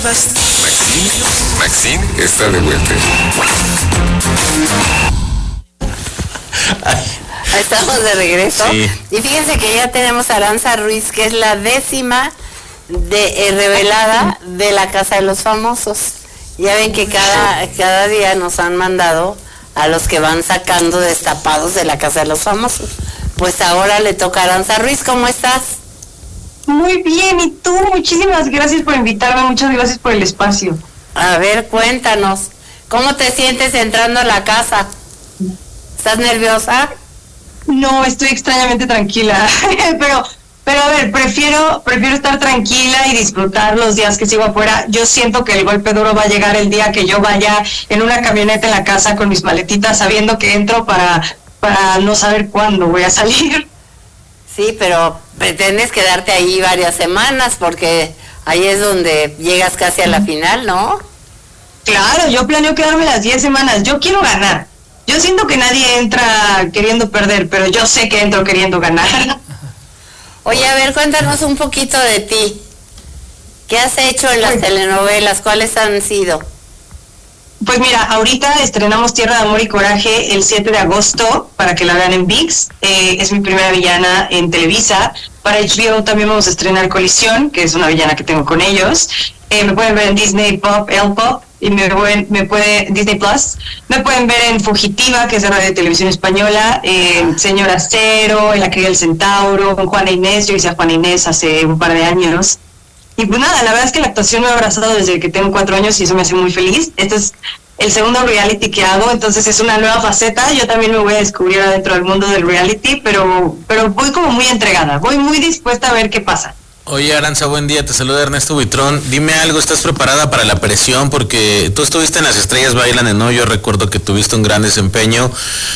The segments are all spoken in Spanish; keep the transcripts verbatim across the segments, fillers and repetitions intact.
Maxine, Maxine está de vuelta. Estamos de regreso. Sí. Y fíjense que ya tenemos a Aranza Ruiz, que es la décima de eh, revelada de la Casa de los Famosos. Ya ven que cada, cada día nos han mandado a los que van sacando destapados de la Casa de los Famosos. Pues ahora le toca a Aranza Ruiz. ¿Cómo estás? Muy bien, ¿y tú? Muchísimas gracias por invitarme, muchas gracias por el espacio. A ver, cuéntanos, ¿cómo te sientes entrando a la casa? ¿Estás nerviosa? No, estoy extrañamente tranquila, pero pero a ver, prefiero prefiero estar tranquila y disfrutar los días que sigo afuera. Yo siento que el golpe duro va a llegar el día que yo vaya en una camioneta en la casa con mis maletitas, sabiendo que entro para, para no saber cuándo voy a salir. Sí, pero pretendes quedarte ahí varias semanas porque ahí es donde llegas casi a la final, ¿no? Claro, yo planeo quedarme las diez semanas, yo quiero ganar. Yo siento que nadie entra queriendo perder, pero yo sé que entro queriendo ganar. Oye, a ver, cuéntanos un poquito de ti. ¿Qué has hecho en las Pues- telenovelas? ¿Cuáles han sido? Pues mira, ahorita estrenamos Tierra de Amor y Coraje el siete de agosto para que la vean en ViX. Eh, es mi primera villana en Televisa. Para H B O también vamos a estrenar Colisión, que es una villana que tengo con ellos. Eh, me pueden ver en Disney Pop, El Pop, y me pueden, me puede, Disney Plus. Me pueden ver en Fugitiva, que es de Radio y Televisión Española, en Señora Cero, en La Cría del Centauro, con Juana Inés. Yo hice a Juana Inés hace un par de años. Y pues nada, la verdad es que la actuación me ha abrazado desde que tengo cuatro años y eso me hace muy feliz. Este es el segundo reality que hago, entonces es una nueva faceta. Yo también me voy a descubrir adentro del mundo del reality, pero, pero voy como muy entregada, voy muy dispuesta a ver qué pasa. Oye, Aranza, buen día, te saluda Ernesto Buitrón. Dime algo, ¿estás preparada para la presión? Porque tú estuviste en Las Estrellas Bailan en Hoy, yo recuerdo que tuviste un gran desempeño,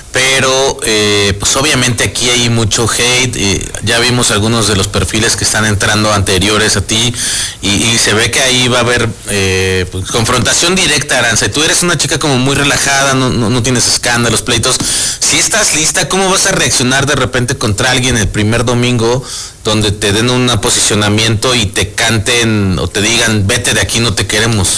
pero eh, pues obviamente aquí hay mucho hate, eh, ya vimos algunos de los perfiles que están entrando anteriores a ti, y, y se ve que ahí va a haber eh, pues, confrontación directa, Aranza, y tú eres una chica como muy relajada, no, no, no tienes escándalos, pleitos. Si estás lista, ¿cómo vas a reaccionar de repente contra alguien el primer domingo donde te den un posicionamiento y te canten o te digan, vete de aquí, no te queremos?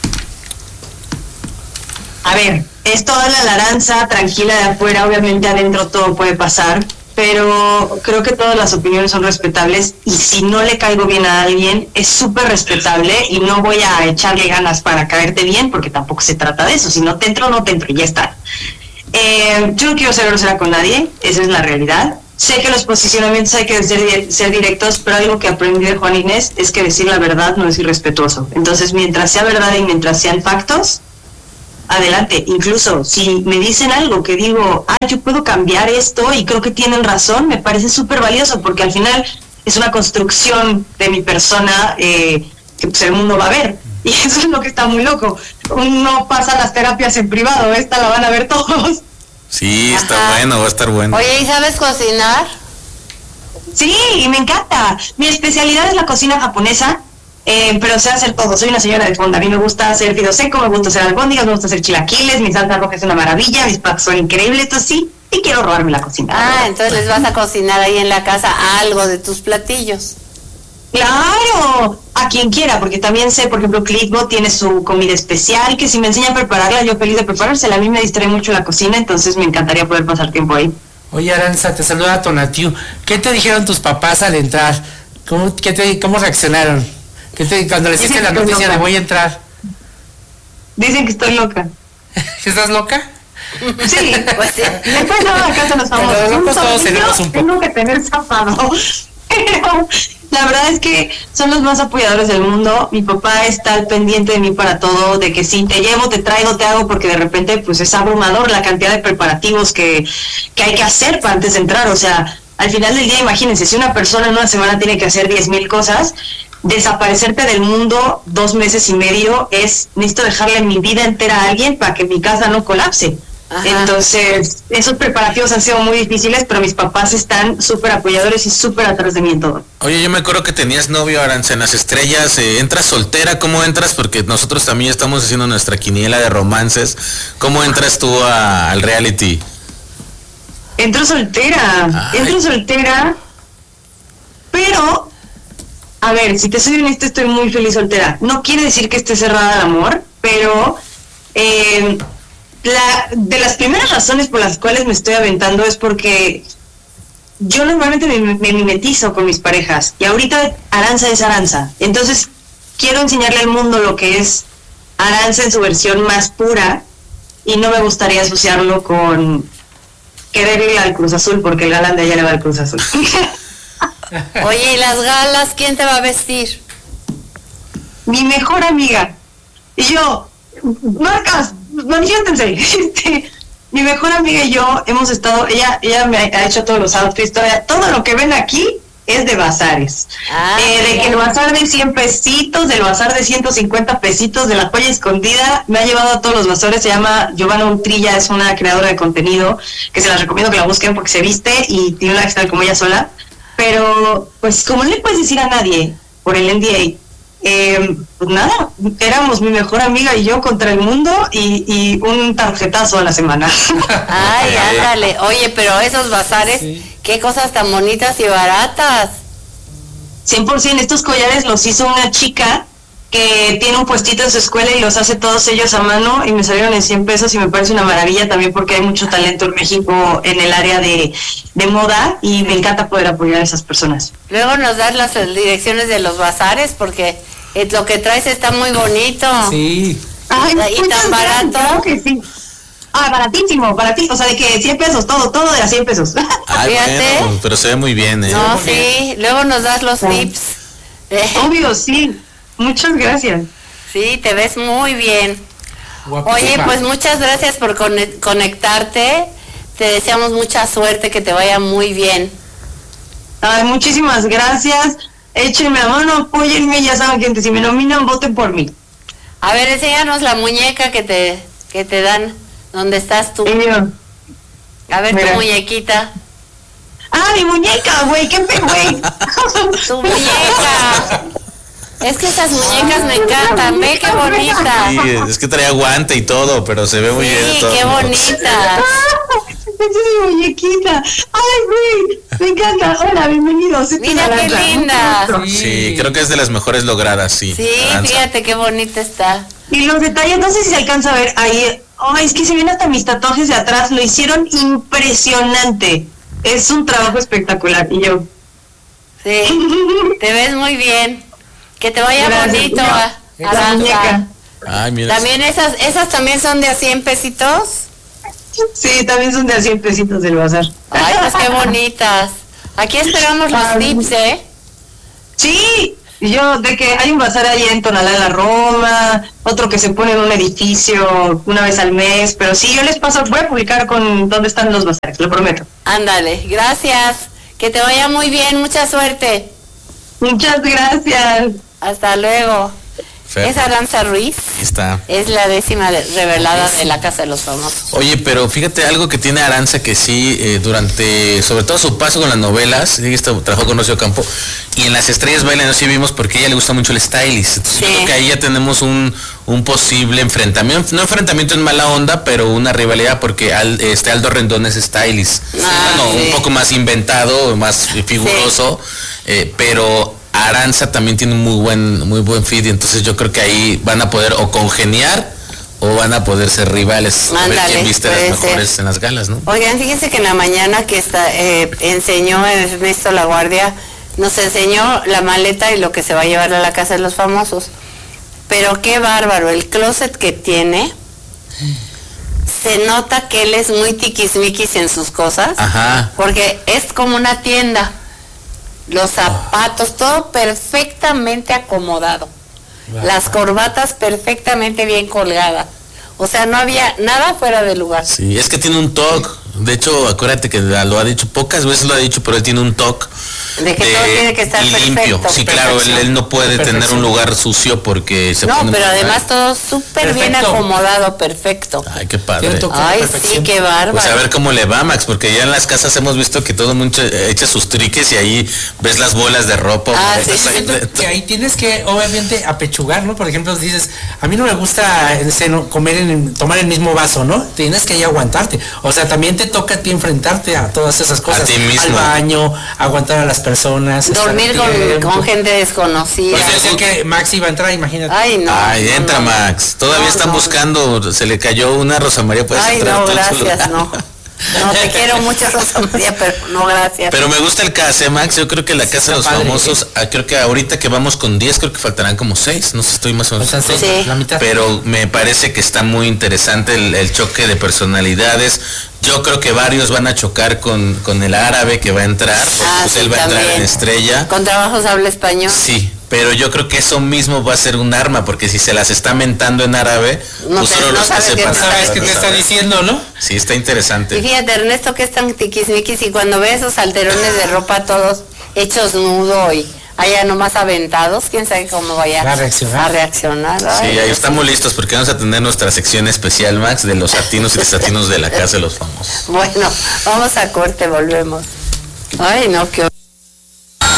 A ver, es toda la laranza tranquila de afuera, obviamente adentro todo puede pasar, pero creo que todas las opiniones son respetables y si no le caigo bien a alguien es súper respetable y no voy a echarle ganas para caerte bien porque tampoco se trata de eso, si no te entro, no te entro y ya está. Eh, yo no quiero ser grosera con nadie, esa es la realidad. Sé que los posicionamientos hay que ser, ser directos, pero algo que aprendí de Juan Inés es que decir la verdad no es irrespetuoso. Entonces, mientras sea verdad y mientras sean factos, adelante. Incluso si me dicen algo que digo, ah, yo puedo cambiar esto y creo que tienen razón, me parece súper valioso porque al final es una construcción de mi persona eh, que pues, el mundo va a ver. Y eso es lo que está muy loco. Uno pasa las terapias en privado, esta la van a ver todos. Sí, está Ajá. bueno, va a estar bueno. Oye, ¿y sabes cocinar? Sí, y me encanta. Mi especialidad es la cocina japonesa, eh, pero sé hacer todo. Soy una señora de fonda. A mí me gusta hacer fideos secos, me gusta hacer albóndigas, me gusta hacer chilaquiles, mi salsa roja es una maravilla, mis platos son increíbles, entonces sí, y quiero robarme la cocina. Ah, entonces les vas a cocinar ahí en la casa algo de tus platillos. ¡Claro! A quien quiera, porque también sé, por ejemplo, Clickbot tiene su comida especial, que si me enseña a prepararla, yo feliz de preparársela. A mí me distrae mucho la cocina, entonces me encantaría poder pasar tiempo ahí. Oye, Aranza, te saluda Tonatiu. ¿Qué te dijeron tus papás al entrar? ¿Cómo, qué te, cómo reaccionaron? ¿Qué te, cuando les diste la noticia de voy a entrar? Dicen que estoy loca. ¿Estás loca? Sí, Pues sí. después no, acá se nos vamos. Pero locos todos tenemos un poco. Tengo que tener zafado. Pero la verdad es que son los más apoyadores del mundo. Mi papá está al pendiente de mí para todo, de que sí, te llevo, te traigo, te hago, porque de repente pues es abrumador la cantidad de preparativos que, que hay que hacer para antes de entrar. O sea, al final del día, imagínense, si una persona en una semana tiene que hacer diez mil cosas, desaparecerte del mundo dos meses y medio es, necesito dejarle mi vida entera a alguien para que mi casa no colapse. Ajá. Entonces, esos preparativos han sido muy difíciles, pero mis papás están súper apoyadores y súper atrás de mí en todo. Oye, yo me acuerdo que tenías novio, Aranza, en Las Estrellas. Eh, ¿Entras soltera? ¿Cómo entras? Porque nosotros también estamos haciendo nuestra quiniela de romances. ¿Cómo entras tú a, al reality? Entro soltera, Ay. entro soltera, pero a ver, si te soy honesta, estoy muy feliz soltera. No quiere decir que esté cerrada al amor, pero eh, la, de las primeras razones por las cuales me estoy aventando es porque yo normalmente me, me mimetizo con mis parejas y ahorita Aranza es Aranza. Entonces quiero enseñarle al mundo lo que es Aranza en su versión más pura y no me gustaría asociarlo con querer ir al Cruz Azul porque el galán de allá le va al Cruz Azul. Oye, ¿y las galas quién te va a vestir? Mi mejor amiga. Y yo, marcas, manifiéstense. Este, mi mejor amiga y yo hemos estado, ella ella me ha hecho todos los outfits, todo, todo lo que ven aquí es de bazares. Ah, eh, de que el bazar de cien pesitos, del bazar de ciento cincuenta pesitos, de la joya escondida, me ha llevado a todos los bazares. Se llama Giovanna Untrilla, es una creadora de contenido que se las recomiendo que la busquen porque se viste y tiene una lifestyle como ella sola. Pero, pues, como no le puedes decir a nadie por el N D A, eh, pues nada, éramos mi mejor amiga y yo contra el mundo y, y un tarjetazo a la semana. Ay, ándale. Oye, pero esos bazares, sí, qué cosas tan bonitas y baratas. cien por ciento, estos collares los hizo una chica que tiene un puestito en su escuela y los hace todos ellos a mano y me salieron en cien pesos y me parece una maravilla también porque hay mucho talento en México en el área de, de moda y me encanta poder apoyar a esas personas. Luego nos das las direcciones de los bazares porque lo que traes está muy bonito. Sí. Ay, y tan barato. Claro que sí. Ah, baratísimo, baratísimo, o sea, de que cien pesos, todo, todo de a cien pesos. Ay, bueno, pero se ve muy bien, ¿eh? No, sí, bien. Luego nos das los tips. Obvio, sí. Muchas gracias. Sí, te ves muy bien. Guapísima. Oye, pues muchas gracias por conectarte. Te deseamos mucha suerte, que te vaya muy bien. Ay, muchísimas gracias. Échenme la mano, apóyenme, ya saben que si me nominan, voten por mí. A ver, enséñanos la muñeca que te que te dan. ¿Dónde estás tú? A ver, mira, tu muñequita. Ah, mi muñeca, güey, qué pe, güey. Tu muñeca. Es que esas muñecas me encantan, ve qué bonita. Sí, es que trae guante y todo, pero se ve muy sí, bien. Sí, qué bonita. Esa es mi muñequita. Ay, güey, me encanta. Hola, bienvenidos. Mira qué linda. Sí. sí, creo que es de las mejores logradas, sí. Sí, Aranza. Fíjate qué bonita está. Y los detalles, no sé si se alcanza a ver ahí. Ay, es que se ven hasta mis tatuajes de atrás, lo hicieron impresionante. Es un trabajo espectacular. Y yo. Sí, te ves muy bien. Que te vaya gracias, bonito, mira, Aranza. Ay, mira. También esas, esas también son de a cien pesitos. Sí, también son de a cien pesitos del bazar. Ay, pues qué bonitas. Aquí esperamos los Ay, tips, ¿eh? Sí, yo, de que hay un bazar ahí en Tonalá de la Roma, otro que se pone en un edificio una vez al mes, pero sí, yo les paso, voy a publicar con dónde están los bazares, lo prometo. Ándale, gracias. Que te vaya muy bien, mucha suerte. Muchas gracias. Hasta luego. Fer. Es Aranza Ruiz. Ahí está. Es la décima de, revelada de la Casa de los Famosos. Oye, pero fíjate algo que tiene Aranza que sí, eh, durante, sobre todo su paso con las novelas, sí, trabajó con Rocío Campo, y en Las Estrellas Bailan, no sí vimos porque a ella le gusta mucho el stylist. Entonces sí, yo creo que ahí ya tenemos un, un posible enfrentamiento, no enfrentamiento en mala onda, pero una rivalidad porque Al, este Aldo Rendón es stylist. Ah, bueno, sí. Un poco más inventado, más figuroso, sí. eh, pero Aranza también tiene un muy buen, muy buen feed, y entonces yo creo que ahí van a poder o congeniar o van a poder ser rivales. Mándale, a ver quién viste las mejores ser. En las galas, ¿no? Oigan, fíjense que en la mañana que está, eh, enseñó Ernesto La Guardia, nos enseñó la maleta y lo que se va a llevar a la Casa de los Famosos. Pero qué bárbaro, el closet que tiene, se nota que él es muy tiquismiquis en sus cosas. Ajá. Porque es como una tienda. Los zapatos, todo perfectamente acomodado. Wow. Las corbatas perfectamente bien colgadas. O sea, no había nada fuera de lugar. Sí, es que tiene un toque. De hecho, acuérdate que lo ha dicho, pocas veces lo ha dicho, pero él tiene un toque. De que de, todo tiene que estar limpio. Perfecto. Sí, claro, él, él no puede tener un lugar sucio porque se no, pone... No, pero además todo súper bien acomodado, perfecto. Ay, qué padre. Ay, sí, qué bárbaro. Pues a ver cómo le va, Max, porque ya en las casas hemos visto que todo el mundo echa sus triques y ahí ves las bolas de ropa. Ah, sí, sí. Que ahí tienes que, obviamente, apechugar, ¿no? Por ejemplo, dices, a mí no me gusta comer en, tomar el mismo vaso, ¿no? Tienes que ahí aguantarte. O sea, también te toca a ti enfrentarte a todas esas cosas. A ti mismo. Al baño, aguantar a las personas. Dormir estar con, tiempo. con gente desconocida. Pues decía que Max iba a entrar, imagínate. Ay, no. Ay, entra no, no. Max. Todavía No, están no. buscando, se le cayó una Rosa María, puedes Ay, entrar no, tú solo. gracias, no. No, te quiero mucho, Rosa María, pero no, gracias. Pero me gusta el caso, ¿eh, Max? Yo creo que la Sí, Casa de los está padre, Famosos, ah, creo que ahorita que vamos con diez, creo que faltarán como seis, no sé, estoy más o O menos. sea, Sí. la mitad. Pero me parece que está muy interesante el, el choque de personalidades. Yo creo que varios van a chocar con, con el árabe que va a entrar, porque Ah, pues sí, él va a entrar también. en estrella. ¿Con trabajos habla español? Sí, pero yo creo que eso mismo va a ser un arma, porque si se las está mentando en árabe, No pues sé, solo no los que sabe qué sepan. te ¿Sabes Para qué te está diciendo, no? Sí, está Y interesante. fíjate, Ernesto, que es tan tiquismiquis, y cuando ve esos alterones de ropa todos hechos nudo y allá nomás aventados, quién sabe cómo vaya Va a reaccionar. a reaccionar. Ay, Sí, ahí estamos listos porque vamos a tener nuestra sección especial, Max, de los atinos y desatinos de la Casa de los Famosos. Bueno, vamos a corte, volvemos. Ay, no, qué